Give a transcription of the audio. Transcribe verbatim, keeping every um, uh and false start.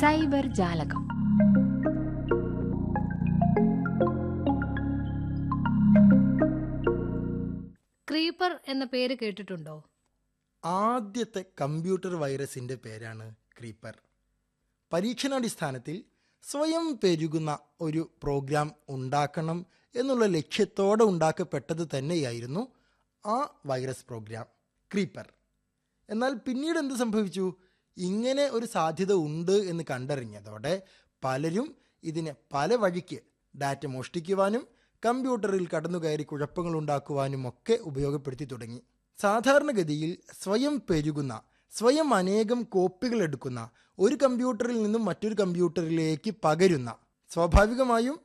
Cyber ജാലകം. Creeper എന്ന പേര് കേട്ടിട്ടുണ്ടോ? ആദ്യത്തെ കമ്പ്യൂട്ടർ വൈറസിൻ്റെ പേരാണ് ക്രീപ്പർ. പരീക്ഷണാടിസ്ഥാനത്തിൽ സ്വയം പെരുകുന്ന ഒരു പ്രോഗ്രാം ഉണ്ടാക്കണം എന്നുള്ള ലക്ഷ്യത്തോടെ ഉണ്ടാക്കപ്പെട്ടത് തന്നെയായിരുന്നു ആ വൈറസ് പ്രോഗ്രാം ക്രീപ്പർ. എന്നാൽ പിന്നീട് എന്ത് സംഭവിച്ചു? ഇങ്ങനെ ഒരു സാധ്യത ഉണ്ട് എന്ന് കണ്ടറിഞ്ഞതോടെ പലരും ഇതിനെ പല വഴിക്ക് ഡാറ്റ മോഷ്ടിക്കുവാനും കമ്പ്യൂട്ടറിൽ കടന്നുകയറി കുഴപ്പങ്ങൾ ഉണ്ടാക്കുവാനും ഒക്കെ ഉപയോഗപ്പെടുത്തി തുടങ്ങി. സാധാരണഗതിയിൽ സ്വയം പെരുകുന്ന, സ്വയം അനേകം കോപ്പികൾ എടുക്കുന്ന, ഒരു കമ്പ്യൂട്ടറിൽ നിന്നും മറ്റൊരു കമ്പ്യൂട്ടറിലേക്ക് പകരുന്ന, സ്വാഭാവികമായും